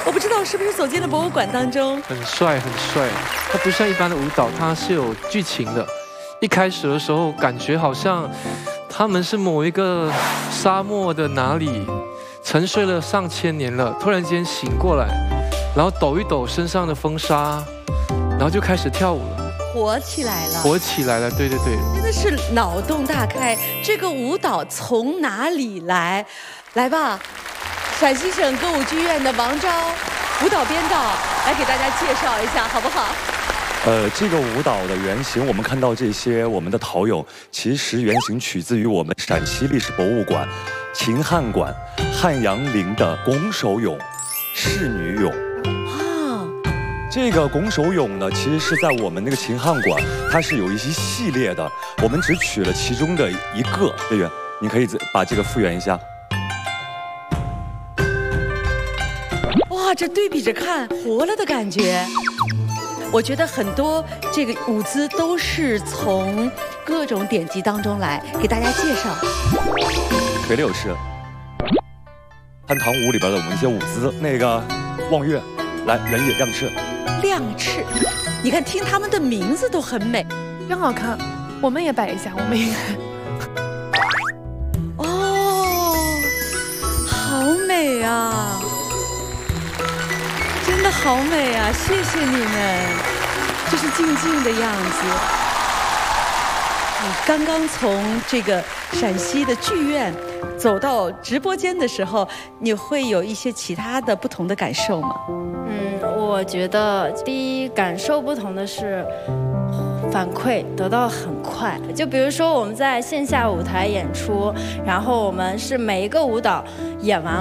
我不知道是不是走进了博物馆当中。 很帅，很帅。它不像一般的舞蹈，它是有剧情的。一开始的时候，感觉好像他们是某一个沙漠的哪里沉睡了上千年了，突然间醒过来，然后抖一抖身上的风沙，然后就开始跳舞了。 活起来了， 活起来了，对对对， 真的是脑洞大开。这个舞蹈从哪里来？来吧，陕西省歌舞剧院的王钊舞蹈编导来给大家介绍一下，好不好？ 这个舞蹈的原型，我们看到这些我们的陶俑，其实原型取自于我们陕西历史博物馆秦汉馆汉阳陵的拱手俑、仕女俑。 这个拱手俑呢，其实是在我们那个秦汉馆，它是有一些系列的，我们只取了其中的一个。队员，你可以把这个复原一下。 哇，这对比着看，活了的感觉。我觉得很多这个舞姿都是从各种典籍当中来给大家介绍。 腿六式，汉唐舞里边的我们一些舞姿，那个望月，来人也亮翅。 亮翅，你看，听他们的名字都很美， 真好看。我们也摆一下，我们也。 哦，好美啊！真的好美啊！谢谢你们，这是静静的样子。你刚刚从这个陕西的剧院走到直播间的时候，你会有一些其他的不同的感受吗？ 我觉得第一感受不同的是反馈得到很快，就比如说我们在线下舞台演出，然后我们是每一个舞蹈演完